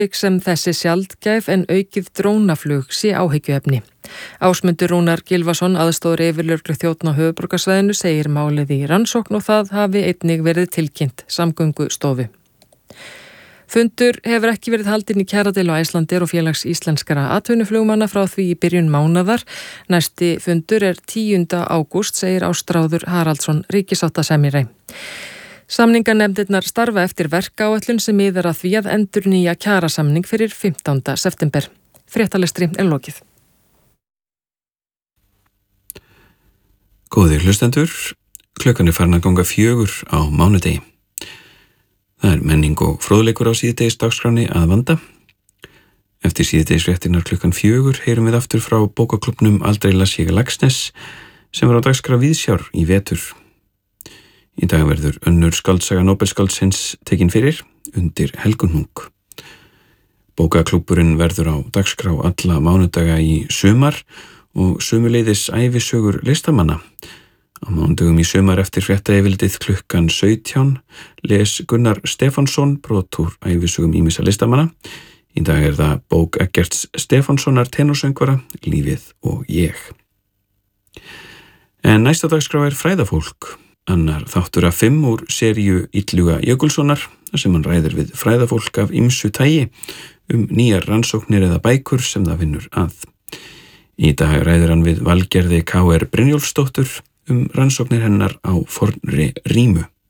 sem þessi sjaldgæf en aukið drónaflug sé áhyggjuefni. Ásmundur Rúnar Gylfason, aðstoðar yfirlögregluþjónn á höfuðborgarsvæðinu, segir málið í rannsókn og það hafi einnig verið tilkynnt Samgöngustofu. Fundur hefur ekki verið haldinn í kjaradeilu á Icelandair og Félags íslenskra atvinnuflugmanna frá því í byrjun mánaðar. Næsti fundur er 10. ágúst, segir Ástráður Haraldsson, ríkissáttasemjari. Samninganefndirnar starfa eftir verkáætlun sem miðar að því að endurnýja kjarasamning fyrir 15. september. Fréttalestri er lokið. Góðir hlustendur, klukkan er farin að ganga 4 á mánudegi. Það er menning og fróðleikur á síðdegis dagskráni að vanda. Eftir síðdegisfréttirnar klukkan 4 heyrum við aftur frá bókaklúbbnum Aldrei las ég Laxness sem var á dagskrá Víðsjár í vetur. Í dag verður önnur skáldsaga Nóbelsskáldsins tekin fyrir undir Helgunung. Bókaklúbburinn verður á dagskrá alla mánudaga í sumar og sömuleiðis ævisögur listamanna. Á mánudögum í sumar eftir fréttaeyfirlitið klukkan 17 les Gunnar Stefánsson brot úr ævisögum ýmissa listamanna. Í dag er það bók Eggerts Stefánssonar tenorsöngvara, Lífið og ég. En næsta dagskrá er fræðafólk. Annar þáttur af 5 úr seríu Illuga Jökulssonar, þar sem hann ræðir við fræðafólk af ýmsu tagi nýjar rannsóknir eða bækur sem það vinnur að. Í dag ræðir hann við Valgerði K.R. Brynjólfsdóttur rannsóknir hennar á fornri rímu.